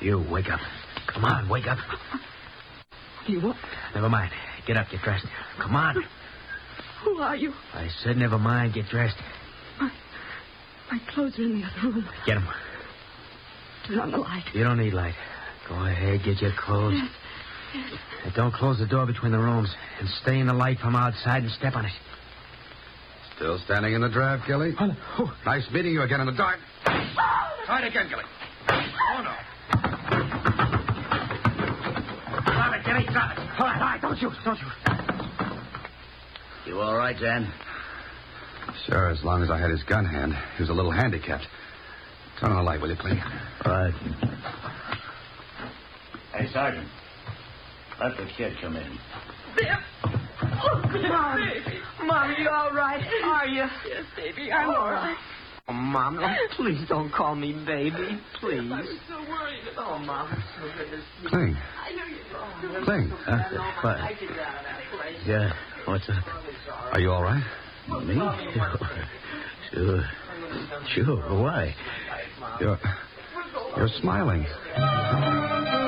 You, wake up. Come on, wake up. What do you want? Never mind. Get up, get dressed. Come on. Who are you? I said never mind, get dressed. My clothes are in the other room. Get them. Turn on the light. You don't need light. Go ahead, get your clothes. Yes. And don't close the door between the rooms. And stay in the light from outside and step on it. Still standing in the draft, Gilly? Oh. Nice meeting you again in the dark. Try it again, Gilly. Oh, no. Drop it, Gilly, drop it. All right, don't shoot. You all right, Dan? Sure, as long as I had his gun hand. He was a little handicapped. Turn on the light, will you, please? All right. Hey, Sergeant. Let the kid come in. There. Oh, Mom. Baby. Mom, you all right? Are you? Yes, baby, I'm all right. Oh, Mom, please don't call me baby. Please. I was so worried about Mom, it's so good to see you. Cling. I know you. Cling. What? Yeah, what's up? Are you all right? Me? Sure. Why? You're smiling.